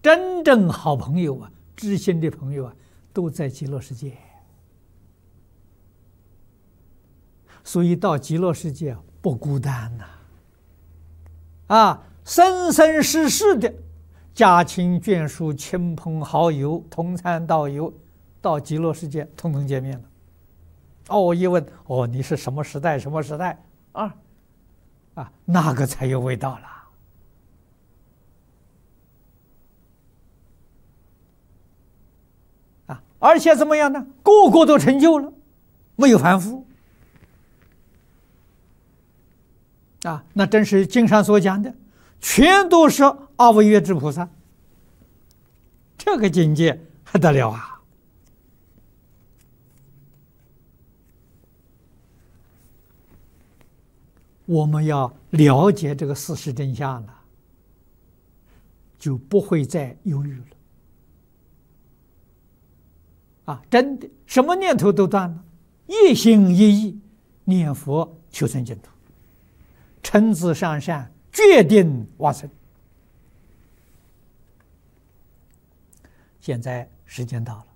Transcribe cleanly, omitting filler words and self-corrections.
真正好朋友啊，知心的朋友啊，都在极乐世界。所以到极乐世界不孤单呐，生生世世的家亲眷属、亲朋好友、同参道友，到极乐世界统统见面了。一问，你是什么时代？什么时代？那个才有味道了。而且怎么样呢？个个都成就了，没有凡夫。那真是经上所讲的，全都是阿惟越致菩萨，这个境界还得了啊！我们要了解这个事实真相了，就不会再犹豫了。真的，什么念头都断了，一心一意念佛求生净土，诚挚上善，决定往生。现在时间到了。